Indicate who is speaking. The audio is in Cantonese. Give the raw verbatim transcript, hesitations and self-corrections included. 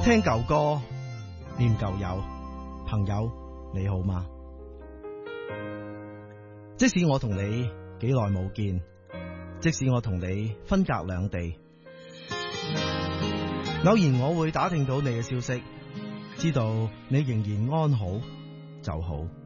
Speaker 1: 聽舊歌，念舊友，朋友你好嗎？即使我同你幾耐冇見，即使我同你分隔兩地，偶然我會打聽到你嘅消息，知道你仍然安好就好。